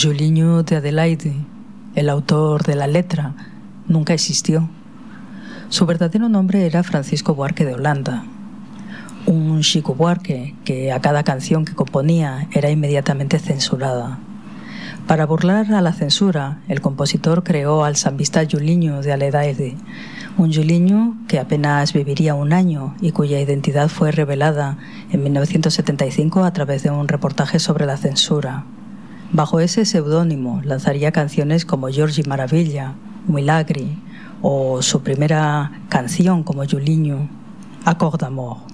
Julinho de Adelaide, el autor de la letra, nunca existió. Su verdadero nombre era Francisco Buarque de Holanda, un Chico Buarque que a cada canción que componía era inmediatamente censurada. Para burlar a la censura, el compositor creó al sambista Julinho de Adelaide, un Julinho que apenas viviría un año y cuya identidad fue revelada en 1975 a través de un reportaje sobre la censura. Bajo ese seudónimo lanzaría canciones como Giorgi Maravilla, Milagri o su primera canción como Julinho, Accord d'Amour.